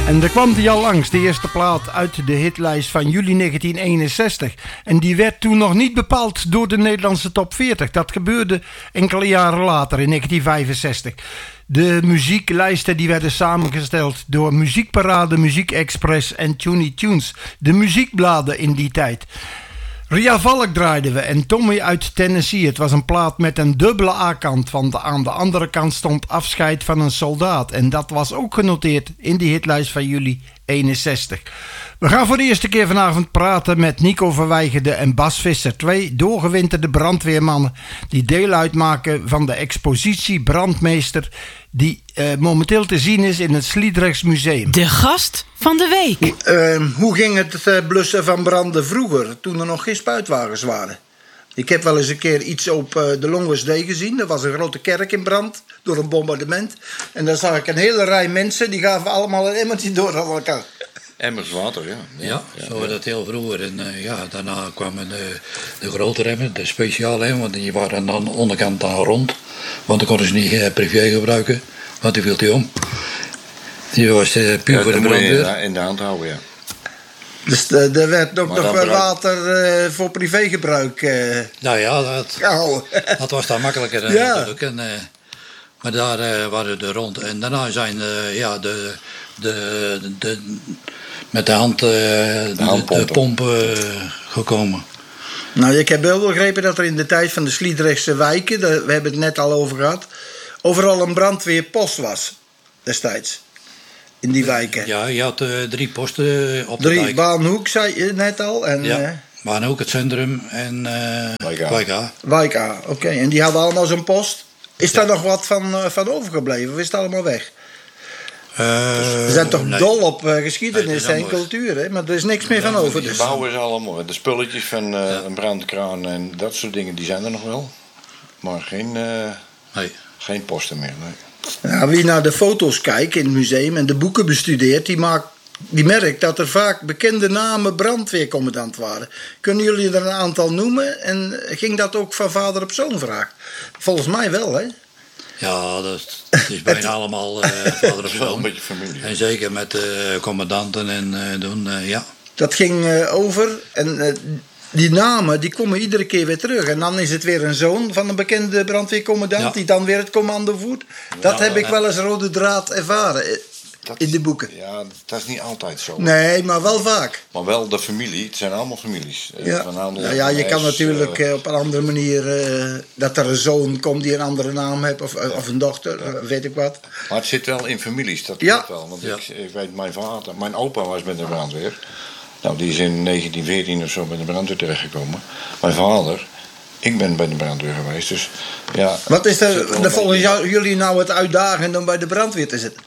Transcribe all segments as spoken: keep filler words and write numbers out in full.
En er kwam die al langs, de eerste plaat uit de hitlijst van juli negentien eenenzestig. En die werd toen nog niet bepaald door de Nederlandse top veertig. Dat gebeurde enkele jaren later, in negentien vijfenzestig. De muzieklijsten die werden samengesteld door Muziekparade, Muziek Express en Tuny Tunes. De muziekbladen in die tijd. Ria Valk draaiden we en Tommy uit Tennessee. Het was een plaat met een dubbele A-kant, want aan de andere kant stond Afscheid van een soldaat. En dat was ook genoteerd in die hitlijst van juli eenenzestig. We gaan voor de eerste keer vanavond praten met Nico Verwijgerde en Bas Visser. Twee doorgewinterde brandweermannen die deel uitmaken van de expositie Brandmeester die uh, momenteel te zien is in het Sliedrechts Museum. De gast van de week. Uh, hoe ging het uh, blussen van branden vroeger, toen er nog geen spuitwagens waren? Ik heb wel eens een keer iets op uh, de Longersdee gezien. Er was een grote kerk in brand door een bombardement. En daar zag ik een hele rij mensen, die gaven allemaal een emmertje door aan elkaar. Emmers water, ja. Ja, ja, ja zo was dat heel vroeger. En uh, ja, daarna kwamen de, de grote remmen, de speciale remmen, want die waren aan de onderkant dan rond. Want dan konden ze niet uh, privé gebruiken, want die viel die om. Die was uh, puur ja, voor de brandweer. Ja, in de hand houden, ja. Dus de, er werd ook maar nog wel water uh, voor privégebruik uh, Nou ja, dat, gehouden. Dat was dan makkelijker uh, ja. natuurlijk. En, uh, maar daar uh, waren de rond. En daarna zijn uh, ja, de, de, de, de, met de hand uh, de, de, de pompen uh, gekomen. Nou, ik heb wel begrepen dat er in de tijd van de Sliedrechtse wijken, de, we hebben het net al over gehad, overal een brandweerpost was destijds. In die wijken. Ja, je had uh, drie posten op de drie, dijk. Baanhoek, zei je net al. En, ja, uh, Baanhoek, het centrum en uh, Wijk A. Wijk A, oké. Okay. En die hadden allemaal zo'n post. Is ja. daar nog wat van, uh, van overgebleven of is het allemaal weg? Uh, dus we zijn toch nee. dol op uh, geschiedenis nee, en cultuur, hè? Maar er is niks meer ja, van over. De Dus. bouwen is allemaal, de spulletjes van uh, ja. een brandkraan en dat soort dingen, die zijn er nog wel. Maar geen, uh, nee. geen posten meer, nee. Ja, wie naar de foto's kijkt in het museum en de boeken bestudeert, die, maakt, die merkt dat er vaak bekende namen brandweercommandant waren. Kunnen jullie er een aantal noemen? En ging dat ook van vader op zoon vraag? Volgens mij wel, hè? Ja, dat is bijna allemaal uh, vader op zoon. Wel een beetje familie. En zeker met uh, commandanten en uh, doen, uh, ja. Dat ging uh, over en uh, die namen die komen iedere keer weer terug. En dan is het weer een zoon van een bekende brandweercommandant ja. die dan weer het commando voert. Dat ja, heb ik wel eens rode draad ervaren dat, in de boeken. Ja, dat is niet altijd zo. Nee, maar wel vaak. Maar wel de familie, het zijn allemaal families. Ja, van handel, ja, ja je ijs, kan natuurlijk uh, op een andere manier uh, dat er een zoon komt die een andere naam heeft of, of een dochter, ja. weet ik wat. Maar het zit wel in families, dat ja. klopt wel. Want ja. ik, ik weet, mijn vader, mijn opa was met de brandweer. Nou, die is in negentien veertien of zo bij de brandweer terechtgekomen. Mijn vader, ik ben bij de brandweer geweest, dus ja... Wat is er, er volgens jou, jullie nou het uitdagend om bij de brandweer te zitten?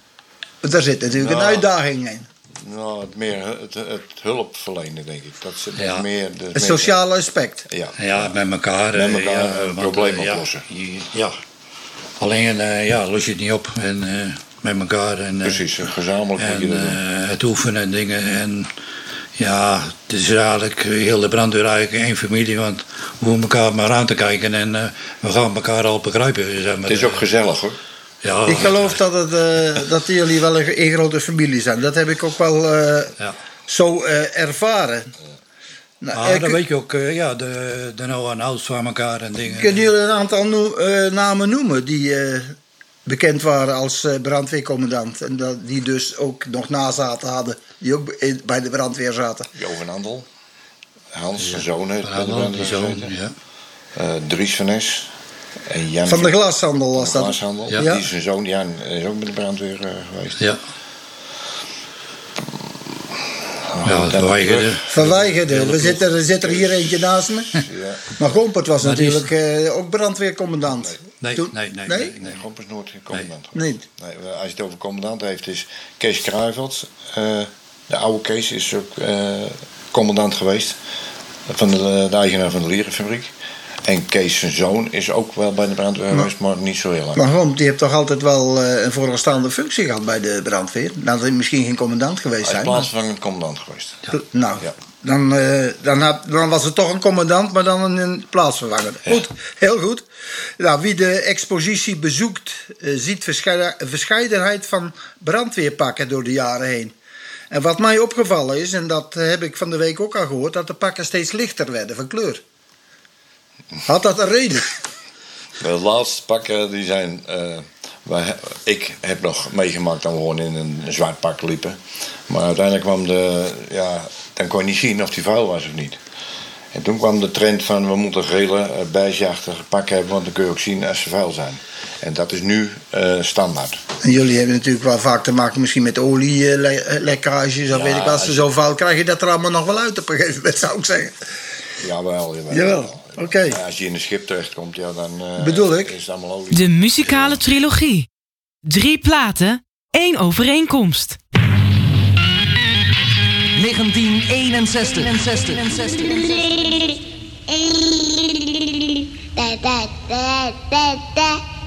Want daar zit natuurlijk nou, een uitdaging in. Nou, het, meer, het, het hulpverlenen, denk ik. Dat is ja. meer... Het meer, sociale aspect. Ja, ja met elkaar. Met elkaar ja, een probleem ja, oplossen. Ja, alleen uh, ja, los je het niet op en, uh, met elkaar. En, uh, precies, gezamenlijk en, moet je dat uh, doen. Het oefenen en dingen en... Ja, het is eigenlijk heel de brandweer eigenlijk één familie, want we hoeven elkaar maar aan te kijken en uh, we gaan elkaar al begrijpen. Zeg maar. Het is ook gezellig, hoor. Ja, ik geloof dat, het, uh, dat jullie wel een, een grote familie zijn. Dat heb ik ook wel uh, ja. zo uh, ervaren. Ja. Nou, ah, uh, dan weet je ook, uh, ja, de, de nou en ouds van elkaar en dingen. Kunnen jullie een aantal no- uh, namen noemen die uh, bekend waren als uh, brandweercommandant en dat, die dus ook nog nazaten hadden, die ook in, bij de brandweer zaten? Jo van Andel, Hans, zijn ja. zoon heeft bij de brandweer zoon, ja. uh, Dries van Es. En Jan van de glashandel was dat? Glashandel. Ja. Die is zijn zoon Jan is ook met de brandweer uh, geweest. Ja. Oh, ja, verweigerde. Verweigerde. We zitten, er zit er hier eentje naast me. Ja. Maar Gompert was maar natuurlijk is... uh, ook brandweercommandant. Nee, Toen... nee, nee. Nee, nee, nee Gompert is nooit geen commandant. Nee. Niet. Nee, als je het over commandant heeft, is Kees Kruijveld. Uh, de oude Kees is ook uh, commandant geweest. Van de, de eigenaar van de Lierenfabriek. En Kees zijn zoon is ook wel bij de brandweer geweest, maar niet zo heel lang. Maar waarom? Die heeft toch altijd wel uh, een vooraanstaande functie gehad bij de brandweer? Nou, dat hij misschien geen commandant geweest zijn. Hij is plaatsvervangend commandant geweest. Ja. Nou, ja. Dan, uh, dan, had, dan was het toch een commandant, maar dan een, een plaatsvervanger. Ja. Goed, heel goed. Nou, wie de expositie bezoekt, uh, ziet verscheiden, verscheidenheid van brandweerpakken door de jaren heen. En wat mij opgevallen is, en dat heb ik van de week ook al gehoord, dat de pakken steeds lichter werden van kleur. Had dat een reden? De laatste pakken die zijn... Uh, wij, ik heb nog meegemaakt dat we gewoon in een, een zwart pak liepen. Maar uiteindelijk kwam de... Ja, dan kon je niet zien of die vuil was of niet. En toen kwam de trend van we moeten gele, uh, bijzachtige pakken hebben, want dan kun je ook zien als ze vuil zijn. En dat is nu uh, standaard. En jullie hebben natuurlijk wel vaak te maken misschien met olielekkages. Uh, of ja, weet ik wat, ze zo vuil krijgen dat er allemaal nog wel uit op een gegeven moment, zou ik zeggen. Jawel, jawel. Jawel, oké. Okay. Als je in een schip terechtkomt, ja, dan uh, bedoel ik. Is het allemaal olie. De muzikale trilogie. Drie platen, één overeenkomst. negentien eenenzestig. Da da da da da.